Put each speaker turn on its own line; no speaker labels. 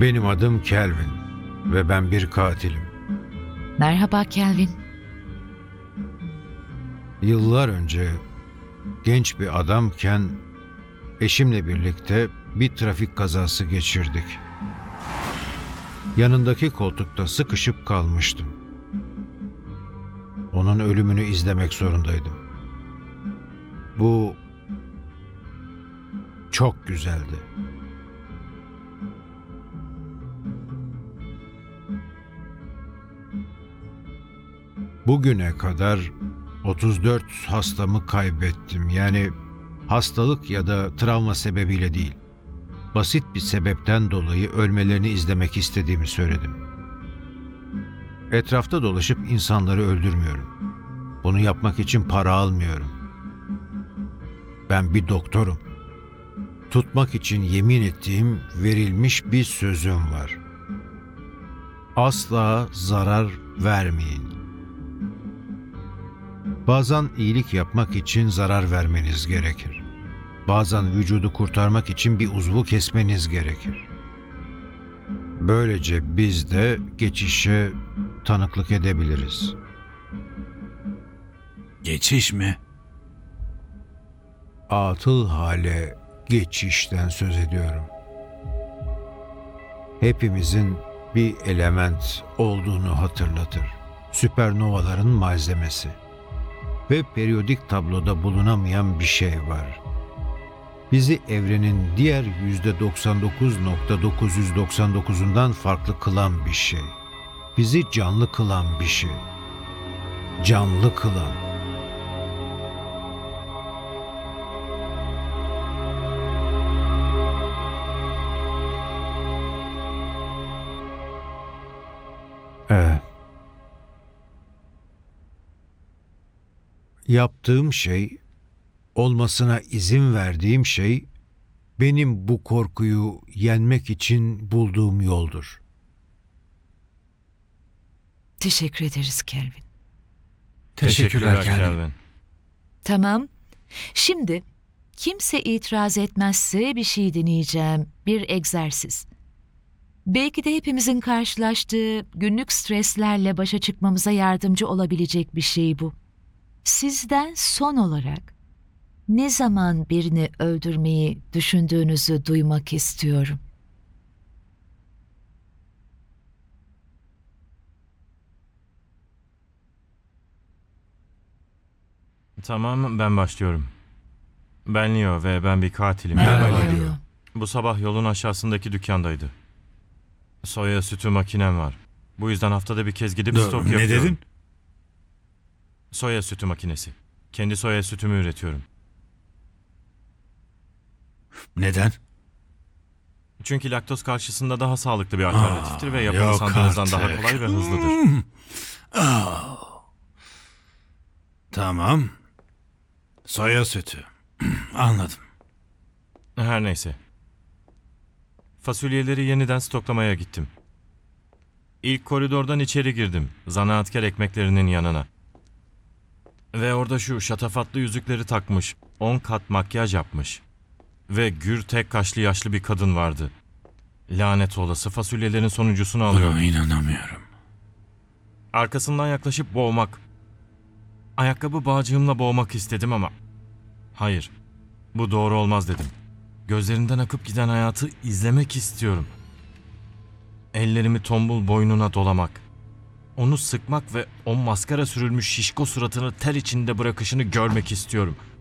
Benim adım Kelvin ve ben bir katilim.
Merhaba Kelvin.
Yıllar önce genç bir adamken eşimle birlikte bir trafik kazası geçirdik. Yanındaki koltukta sıkışıp kalmıştım. Onun ölümünü izlemek zorundaydım. Bu çok güzeldi. Bugüne kadar 34 hastamı kaybettim. Yani hastalık ya da travma sebebiyle değil. Basit bir sebepten dolayı ölmelerini izlemek istediğimi söyledim. Etrafta dolaşıp insanları öldürmüyorum. Bunu yapmak için para almıyorum. Ben bir doktorum. Tutmak için yemin ettiğim verilmiş bir sözüm var. Asla zarar vermeyin. Bazen iyilik yapmak için zarar vermeniz gerekir. Bazen vücudu kurtarmak için bir uzvu kesmeniz gerekir. Böylece biz de geçişe tanıklık edebiliriz.
Geçiş mi?
Atıl hale geçişten söz ediyorum. Hepimizin bir element olduğunu hatırlatır. Süpernovaların malzemesi. Ve periyodik tabloda bulunamayan bir şey var. Bizi evrenin diğer %99,999'undan farklı kılan bir şey. Bizi canlı kılan bir şey. Canlı kılan. Evet. Yaptığım şey, olmasına izin verdiğim şey, benim bu korkuyu yenmek için bulduğum yoldur.
Teşekkür ederiz Kelvin.
Teşekkürler Kelvin.
Tamam. Şimdi kimse itiraz etmezse bir şey deneyeceğim. Bir egzersiz. Belki de hepimizin karşılaştığı günlük streslerle başa çıkmamıza yardımcı olabilecek bir şey bu. Sizden son olarak ne zaman birini öldürmeyi düşündüğünüzü duymak istiyorum.
Tamam, ben başlıyorum. Ben Leo ve ben bir katilim.
Merhaba
Leo.
Leo.
Bu sabah yolun aşağısındaki dükkandaydı. Soya sütü makinem var. Bu yüzden haftada bir kez gidip stok
Ne
yapıyorum.
dedin?
Soya sütü makinesi. Kendi soya sütümü üretiyorum.
Neden?
Çünkü laktoz karşısında daha sağlıklı bir alternatiftir ve yapımı
yok
sandığınızdan daha
artık.
kolay ve hızlıdır.
Tamam. Soya sütü. Anladım.
Her neyse. Fasulyeleri yeniden stoklamaya gittim. İlk koridordan içeri girdim. Zanaatkar ekmeklerinin yanına. Ve orada şu şatafatlı yüzükleri takmış, 10 kat makyaj yapmış. Ve gür tek kaşlı yaşlı bir kadın vardı. Lanet olası fasulyelerin sonuncusunu alıyor.
Buna inanamıyorum.
Arkasından yaklaşıp boğmak. Ayakkabı bağcığımla boğmak istedim ama... Hayır, bu doğru olmaz dedim. Gözlerinden akıp giden hayatı izlemek istiyorum. Ellerimi tombul boynuna dolamak. Onu sıkmak ve o maskara sürülmüş şişko suratını ter içinde bırakışını görmek istiyorum.